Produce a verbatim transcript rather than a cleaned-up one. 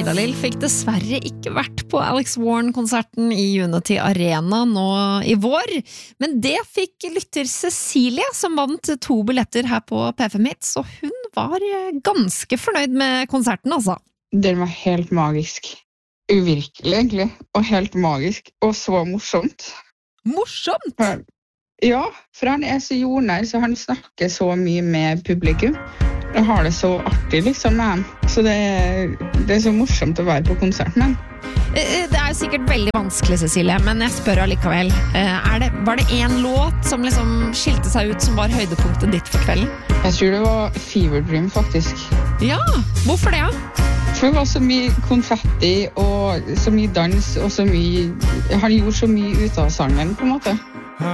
Idalill fikk dessverre ikke vært på Alex Warren-konserten i Unity Arena nå i vår, men det fikk lytter Cecilie, som vant to billetter her på P fem Hits, og hun var ganske fornøyd med konserten, altså. Den var helt magisk. Uvirkelig, egentlig, og helt magisk, og så morsomt. Morsomt? Ja, for han er så jordnær, så han snakker så mye med publikum. Jeg har det så artig liksom med han. Så det er, det er så morsomt å være på konsert med han. Det er sikkert veldig vanskelig, Cecilie, men jeg spør allikevel. Er det, var det en låt som liksom skilte seg ut som var høydepunktet ditt for kvelden? Jeg tror det var Fever Dream, faktisk. Ja, hvorfor det? Ja? For det var så mye konfetti og så mye dans og så mye... Han gjorde så mye ut av sangen, på en måte.